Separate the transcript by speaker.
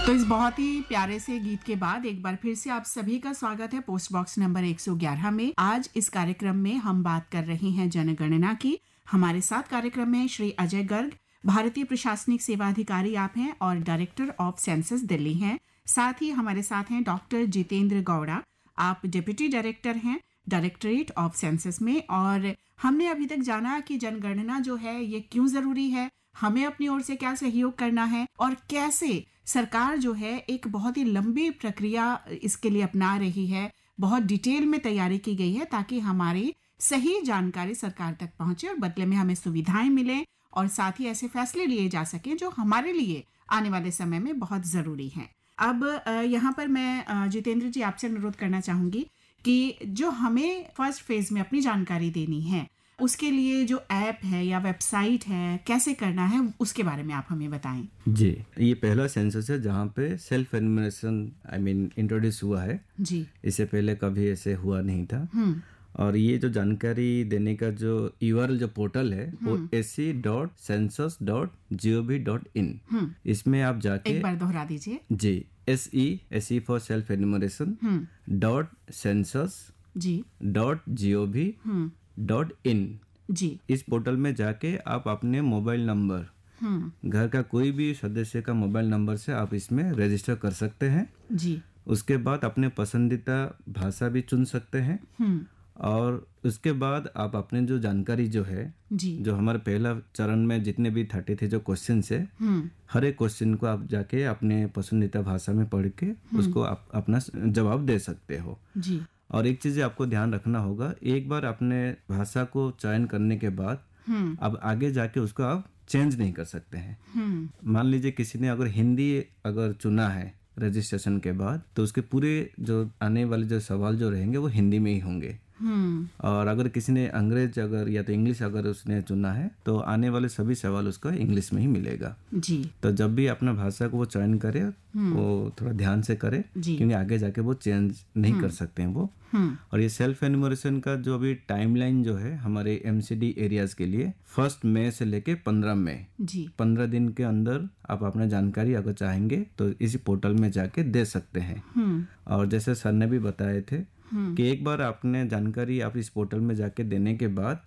Speaker 1: तो इस बहुत ही प्यारे से गीत के बाद एक बार फिर से आप सभी का स्वागत है पोस्ट बॉक्स नंबर 111 में। आज इस कार्यक्रम में हम बात कर रहे हैं जनगणना की। हमारे साथ कार्यक्रम में श्री अजय गर्ग, भारतीय प्रशासनिक सेवा अधिकारी आप हैं और डायरेक्टर ऑफ सेंसस दिल्ली हैं। साथ ही हमारे साथ हैं डॉक्टर जितेंद्र गौड़ा, आप डिप्टी डायरेक्टर हैं डायरेक्टरेट ऑफ सेंसस में। और हमने अभी तक जाना कि जनगणना जो है ये क्यों जरूरी है, हमें अपनी ओर से क्या सहयोग करना है और कैसे सरकार जो है एक बहुत ही लंबी प्रक्रिया इसके लिए अपना रही है। बहुत डिटेल में तैयारी की गई है ताकि हमारी सही जानकारी सरकार तक पहुंचे और बदले में हमें सुविधाएं मिलें और साथ ही ऐसे फैसले लिए जा सकें जो हमारे लिए आने वाले समय में बहुत जरूरी हैं। अब यहाँ पर मैं जितेंद्र जी आपसे अनुरोध करना चाहूंगी कि जो हमें फर्स्ट फेज में अपनी जानकारी देनी है उसके लिए जो ऐप है या वेबसाइट है कैसे करना है उसके बारे में आप हमें बताएं।
Speaker 2: जी, ये पहला सेंसस है जहाँ पे सेल्फ एनुमरेशन इंट्रोड्यूस हुआ है जी। इससे पहले कभी ऐसे हुआ नहीं था। और ये जो जानकारी देने का जो यूआरएल जो पोर्टल है वो se.census.gov.in। इसमें आप जाके
Speaker 1: एक बार दोहरा दीजिए
Speaker 2: जी। SE for self enumeration .census.gov.in जी। इस पोर्टल में जाके आप अपने मोबाइल नंबर, घर का कोई भी सदस्य का मोबाइल नंबर से आप इसमें रजिस्टर कर सकते हैं जी। उसके बाद अपने पसंदीदा भाषा भी चुन सकते हैं और उसके बाद आप अपने जो जानकारी जो है जी। जो हमारे पहला चरण में जितने भी 30 थे जो क्वेश्चन है हर एक क्वेश्चन को आप जाके अपने पसंदीदा भाषा में पढ़ के उसको आप अपना जवाब दे सकते हो जी। और एक चीज आपको ध्यान रखना होगा, एक बार अपने भाषा को चयन करने के बाद अब आगे जाके उसको आप चेंज नहीं कर सकते हैं। मान लीजिए किसी ने अगर हिंदी अगर चुना है रजिस्ट्रेशन के बाद तो उसके पूरे जो आने वाले जो सवाल जो रहेंगे वो हिंदी में ही होंगे। और अगर किसी ने अंग्रेज अगर या तो इंग्लिश अगर उसने चुना है तो आने वाले सभी सवाल उसका इंग्लिश में ही मिलेगा जी। तो जब भी अपना भाषा को वो चयन करे वो थोड़ा ध्यान से करे क्योंकि आगे जाके वो चेंज नहीं कर सकते हैं वो। और ये सेल्फ एनुमरेशन का जो अभी टाइमलाइन जो है हमारे MCD एरियाज के लिए 1 मई से लेके 15 मई जी। 15 दिन के अंदर आप अपना जानकारी अगर चाहेंगे तो इसी पोर्टल में जाके दे सकते हैं। और जैसे सर ने भी बताए थे कि एक बार आपने जानकारी आप इस पोर्टल में जाके देने के बाद